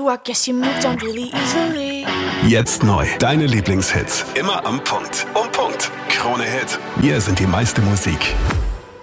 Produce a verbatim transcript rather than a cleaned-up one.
you, I guess you moved on really easily. Jetzt neu. Deine Lieblingshits. Immer am Punkt. Um Punkt. Krone Hit. Wir sind die meiste Musik.